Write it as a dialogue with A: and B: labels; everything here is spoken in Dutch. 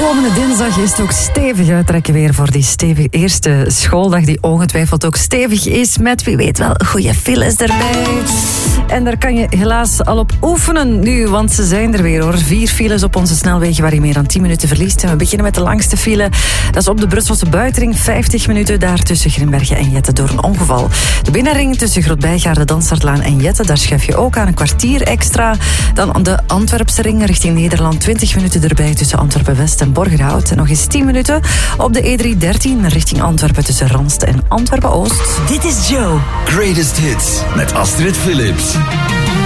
A: Komende dinsdag is het ook stevig uittrekken weer voor die eerste schooldag die ongetwijfeld ook stevig is met, wie weet wel, goede files erbij. En daar kan je helaas al op oefenen nu, want ze zijn er weer hoor. 4 files op onze snelwegen waar je meer dan 10 minuten verliest. En we beginnen met de langste file. Dat is op de Brusselse buitenring, 50 minuten daar tussen Grimbergen en Jette door een ongeval. De binnenring tussen Grootbijgaarden, Dansaardlaan en Jette, daar schuif je ook aan een kwartier extra. Dan de Antwerpse ring richting Nederland, 20 minuten erbij tussen Antwerpen-West en Borgerhout. En nog eens 10 minuten op de E313 richting Antwerpen tussen Randst en Antwerpen-Oost.
B: Dit is Joe.
C: Greatest Hits met Astrid Philips.